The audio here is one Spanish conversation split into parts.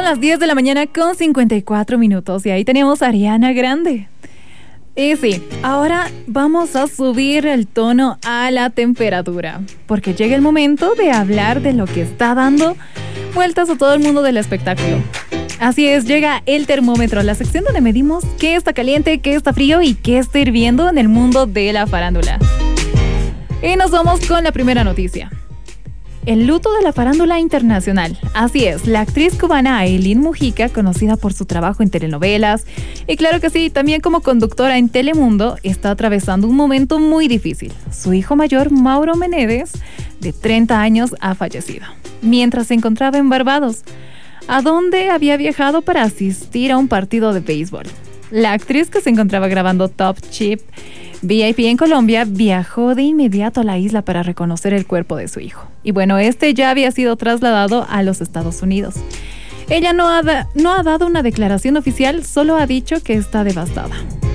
las 10 de la mañana con 54 minutos y ahí tenemos a Ariana Grande. Y sí, ahora vamos a subir el tono a la temperatura, porque llega el momento de hablar de lo que está dando vueltas a todo el mundo del espectáculo. Así es, llega el termómetro, la sección donde medimos qué está caliente, qué está frío y qué está hirviendo en el mundo de la farándula. Y nos vamos con la primera noticia. El luto de la farándula internacional. Así es, la actriz cubana Ailín Mujica, conocida por su trabajo en telenovelas y claro que sí, también como conductora en Telemundo, está atravesando un momento muy difícil. Su hijo mayor, Mauro Menéndez, de 30 años, ha fallecido mientras se encontraba en Barbados, a donde había viajado para asistir a un partido de béisbol. La actriz, que se encontraba grabando Top Chip VIP en Colombia, viajó de inmediato a la isla para reconocer el cuerpo de su hijo. Y bueno, este ya había sido trasladado a los Estados Unidos. Ella no ha dado una declaración oficial, solo ha dicho que está devastada.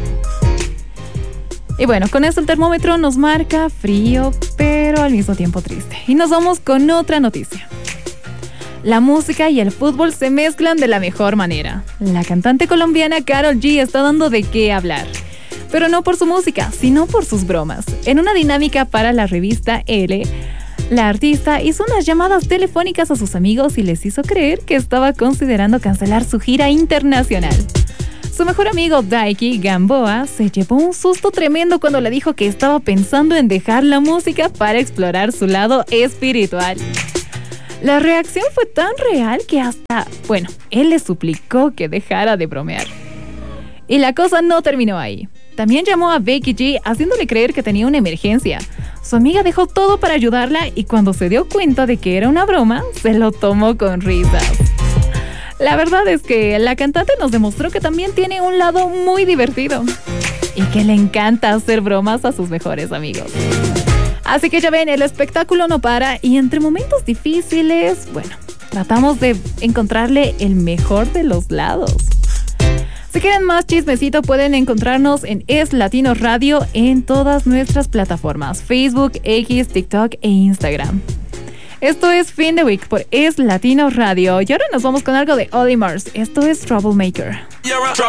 Y bueno, con esto el termómetro nos marca frío, pero al mismo tiempo triste. Y nos vamos con otra noticia. La música y el fútbol se mezclan de la mejor manera. La cantante colombiana Karol G está dando de qué hablar. Pero no por su música, sino por sus bromas. En una dinámica para la revista Elle, la artista hizo unas llamadas telefónicas a sus amigos y les hizo creer que estaba considerando cancelar su gira internacional. Su mejor amigo Daiki Gamboa se llevó un susto tremendo cuando le dijo que estaba pensando en dejar la música para explorar su lado espiritual. La reacción fue tan real que hasta, él le suplicó que dejara de bromear. Y la cosa no terminó ahí. También llamó a Becky G haciéndole creer que tenía una emergencia. Su amiga dejó todo para ayudarla y cuando se dio cuenta de que era una broma, se lo tomó con risas. La verdad es que la cantante nos demostró que también tiene un lado muy divertido y que le encanta hacer bromas a sus mejores amigos. Así que ya ven, el espectáculo no para y entre momentos difíciles, tratamos de encontrarle el mejor de los lados. Si quieren más chismecito, pueden encontrarnos en Es Latino Radio en todas nuestras plataformas: Facebook, X, TikTok e Instagram. Esto es Fin de Week por Es Latino Radio. Y ahora nos vamos con algo de Olly Murs. Esto es Troublemaker.